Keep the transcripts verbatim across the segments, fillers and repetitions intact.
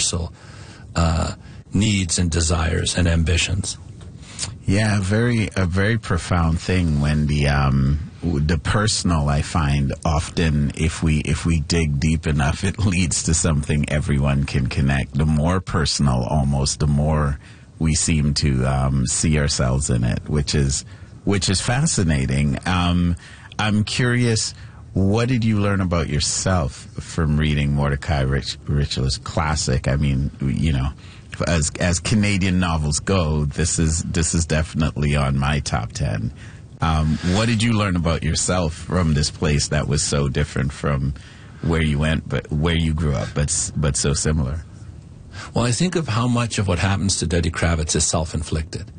universal uh, needs and desires and ambitions. Yeah, very a very profound thing when the um, the personal, I find, often if we if we dig deep enough, it leads to something everyone can connect. The more personal, almost, the more we seem to um, see ourselves in it, which is which is fascinating. Um, I'm curious, what did you learn about yourself from reading Mordecai Rich, Richler's classic? I mean, you know, as as Canadian novels go, this is this is definitely on my top ten. Um, what did you learn about yourself from this place that was so different from where you went, but where you grew up, but but so similar? Well, I think of how much of what happens to Duddy Kravitz is self-inflicted.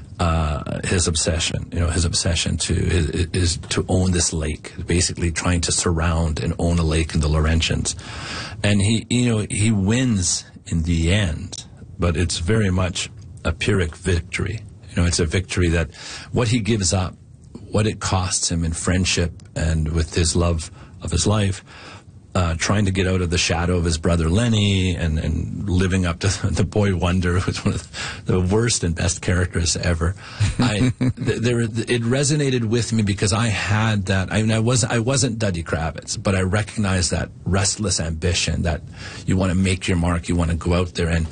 Uh, his obsession, you know, his obsession to is, is to own this lake, basically trying to surround and own a lake in the Laurentians, and he, you know, he wins in the end, but it's very much a Pyrrhic victory. You know, it's a victory that what he gives up, what it costs him in friendship and with his love of his life, uh, trying to get out of the shadow of his brother Lenny and, and living up to the boy wonder, who's one of the worst and best characters ever. I, th- there, it resonated with me because I had that. I mean, I was I wasn't Duddy Kravitz, but I recognized that restless ambition that you want to make your mark, you want to go out there and.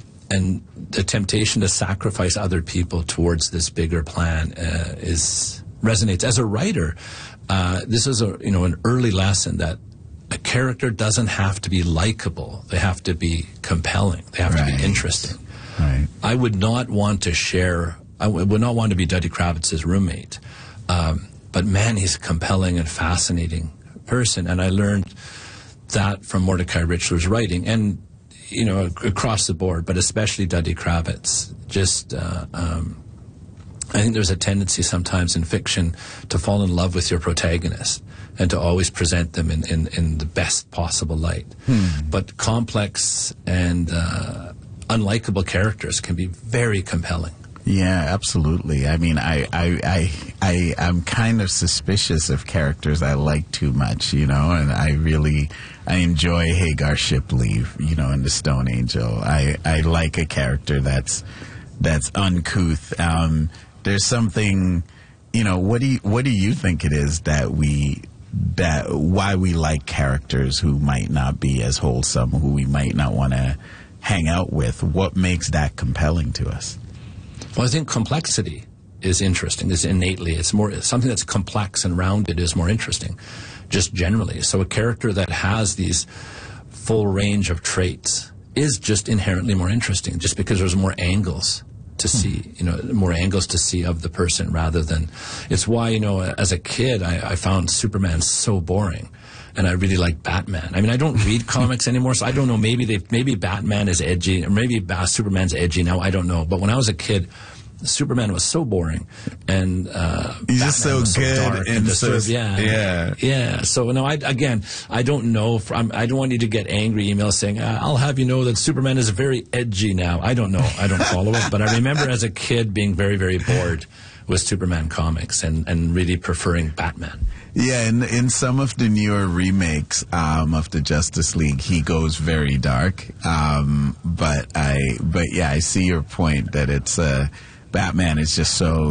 And the temptation to sacrifice other people towards this bigger plan uh, is resonates. As a writer, uh, this is a you know an early lesson that a character doesn't have to be likable; they have to be compelling. They have right. to be interesting. Right. I would not want to share. I w- would not want to be Duddy Kravitz's roommate. Um, but man, he's a compelling and fascinating person, and I learned that from Mordecai Richler's writing and. You know, across the board, but especially Duddy Kravitz. Just, uh, um, I think there's a tendency sometimes in fiction to fall in love with your protagonist and to always present them in, in, in the best possible light. Hmm. But complex and uh, unlikable characters can be very compelling. Yeah, absolutely. I mean, I, I, I, I, I'm kind of suspicious of characters I like too much, you know, and I really, I enjoy Hagar Shipley, you know, in The Stone Angel. I, I like a character that's, that's uncouth. Um, there's something, you know, what do you, what do you think it is that we, that, why we like characters who might not be as wholesome, who we might not want to hang out with? What makes that compelling to us? Well, I think complexity is interesting. Is innately, it's more something that's complex and rounded is more interesting, just generally. So a character that has these full range of traits is just inherently more interesting, just because there's more angles to see, you know, more angles to see of the person rather than. It's why, you know, as a kid, I, I found Superman so boring. And I really like Batman. I mean, I don't read comics anymore, so I don't know. Maybe they, maybe Batman is edgy, or maybe uh, Superman's edgy now. I don't know. But when I was a kid, Superman was so boring, and uh, he's Batman just so was so good dark and, and disturbed. so, yeah, yeah, yeah. So no, I again, I don't know. For, I'm, I don't want you to get angry emails saying, uh, "I'll have you know that Superman is very edgy now." I don't know. I don't follow it, but I remember as a kid being very, very bored with Superman comics and, and really preferring Batman. Yeah, in in some of the newer remakes um, of the Justice League, he goes very dark. Um, but I, but yeah, I see your point that it's uh, Batman is just so